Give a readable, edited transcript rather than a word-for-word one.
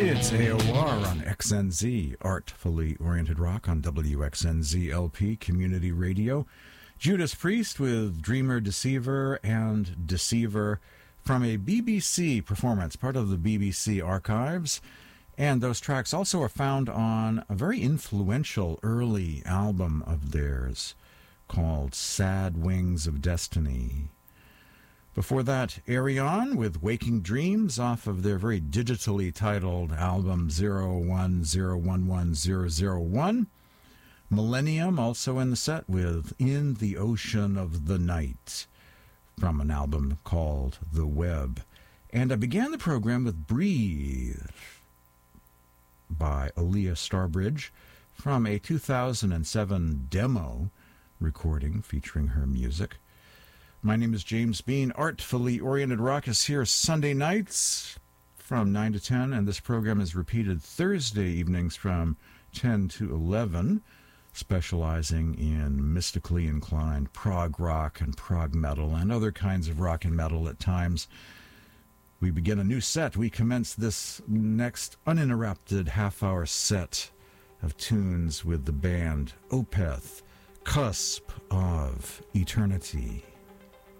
It's AOR on XNZ, Artfully Oriented Rock on WXNZ LP Community Radio. Judas Priest with Dreamer, Deceiver, and Deceiver from a BBC performance, part of the BBC archives. And those tracks also are found on a very influential early album of theirs called Sad Wings of Destiny. Before that, Ayreon with Waking Dreams off of their very digitally titled album 010110001. Millennium also in the set with In the Ocean of the Night from an album called The Web. And I began the program with Breathe by Aaliyah Starbridge from a 2007 demo recording featuring her music. My name is James Bean. Artfully Oriented Rock is here Sunday nights from 9 to 10, and this program is repeated Thursday evenings from 10 to 11, specializing in mystically inclined prog rock and prog metal and other kinds of rock and metal at times. We begin a new set. We commence this next uninterrupted half-hour set of tunes with the band Opeth, Cusp of Eternity.